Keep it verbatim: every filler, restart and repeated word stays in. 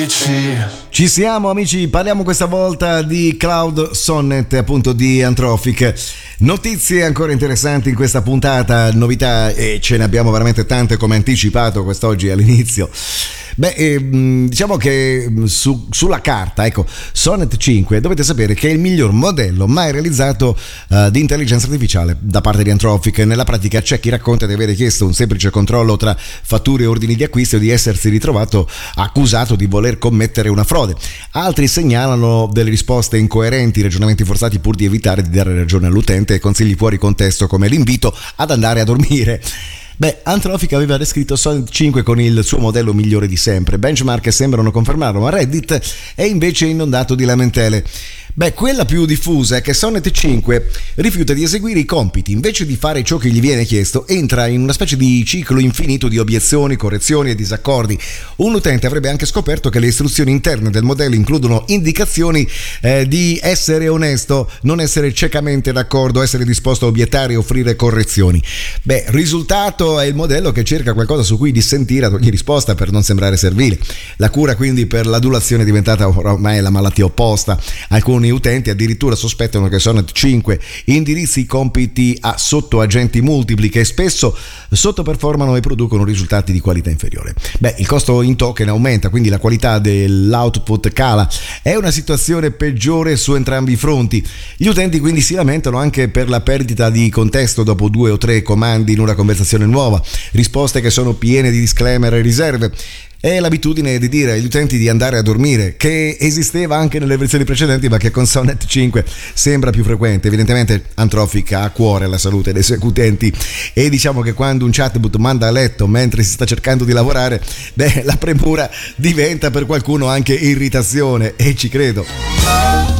Ci siamo amici, parliamo questa volta di Cloud Sonnet, appunto di Anthropic. Notizie ancora interessanti in questa puntata, novità, e ce ne abbiamo veramente tante come anticipato quest'oggi all'inizio. Beh, eh, diciamo che su, sulla carta, ecco, Sonnet cinque dovete sapere che è il miglior modello mai realizzato uh, di intelligenza artificiale da parte di Anthropic. Nella pratica c'è chi racconta di aver chiesto un semplice controllo tra fatture e ordini di acquisto e di essersi ritrovato accusato di voler commettere una frode. Altri segnalano delle risposte incoerenti, ragionamenti forzati pur di evitare di dare ragione all'utente e consigli fuori contesto come l'invito ad andare a dormire. Beh, Anthropic aveva descritto Sonnet cinque con il suo modello migliore di sempre. Benchmark sembrano confermarlo, ma Reddit è invece inondato di lamentele. Beh, quella più diffusa è che Sonnet cinque rifiuta di eseguire i compiti, invece di fare ciò che gli viene chiesto, entra in una specie di ciclo infinito di obiezioni, correzioni e disaccordi. Un utente avrebbe anche scoperto che le istruzioni interne del modello includono indicazioni eh, di essere onesto, non essere ciecamente d'accordo, essere disposto a obiettare e offrire correzioni. Beh, risultato è il modello che cerca qualcosa su cui dissentire ad ogni risposta per non sembrare servile. La cura quindi per l'adulazione è diventata ormai la malattia opposta. Alcuni utenti addirittura sospettano che Sonnet cinque indirizzi i compiti a sottoagenti multipli che spesso sottoperformano e producono risultati di qualità inferiore. Beh, il costo in token aumenta, quindi la qualità dell'output cala. È una situazione peggiore su entrambi i fronti. Gli utenti quindi si lamentano anche per la perdita di contesto dopo due o tre comandi in una conversazione nuova, risposte che sono piene di disclaimer e riserve. È l'abitudine di dire agli utenti di andare a dormire, che esisteva anche nelle versioni precedenti ma che con Sonnet cinque sembra più frequente. Evidentemente Anthropic ha a cuore la salute dei suoi utenti e diciamo che quando un chatbot manda a letto mentre si sta cercando di lavorare, beh, la premura diventa per qualcuno anche irritazione, e ci credo.